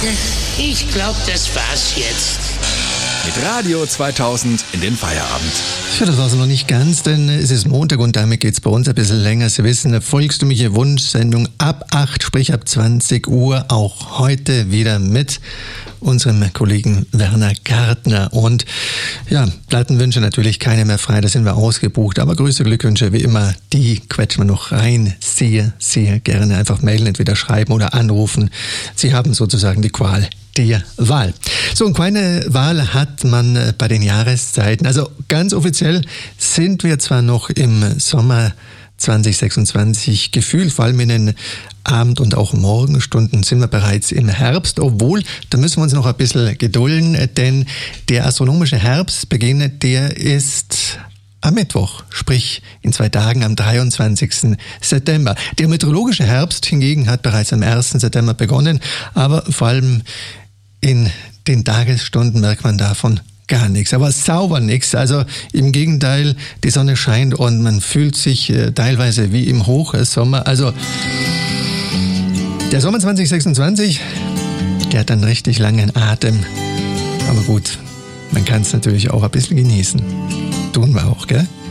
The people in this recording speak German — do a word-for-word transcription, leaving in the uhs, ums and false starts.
Ich glaube, das war's jetzt. Mit Radio zweitausend in den Feierabend. Ja, das war es noch nicht ganz, denn es ist Montag und damit geht's bei uns ein bisschen länger. Sie wissen, eine volkstümliche Wunschsendung ab acht, sprich ab zwanzig Uhr, auch heute wieder mit unserem Kollegen Werner Gärtner. Und ja, Plattenwünsche natürlich keine mehr frei, da sind wir ausgebucht. Aber Grüße, Glückwünsche, wie immer, die quetschen wir noch rein. Sehr, sehr gerne. Einfach mailen, entweder schreiben oder anrufen. Sie haben sozusagen die Qual der Wahl. So, und keine Wahl hat man bei den Jahreszeiten. Also ganz offiziell sind wir zwar noch im Sommer zwanzig sechsundzwanzig, gefühlt vor allem in den Abend- und auch Morgenstunden sind wir bereits im Herbst, obwohl, da müssen wir uns noch ein bisschen gedulden, denn der astronomische Herbstbeginn, der ist am Mittwoch, sprich in zwei Tagen am dreiundzwanzigsten September. Der meteorologische Herbst hingegen hat bereits am ersten September begonnen, aber vor allem in den Tagesstunden merkt man davon gar nichts, aber sauber nichts. Also im Gegenteil, die Sonne scheint und man fühlt sich äh, teilweise wie im Hochsommer. Also der Sommer zwanzig sechsundzwanzig, der hat einen richtig langen Atem. Aber gut, man kann es natürlich auch ein bisschen genießen. Tun wir auch, gell?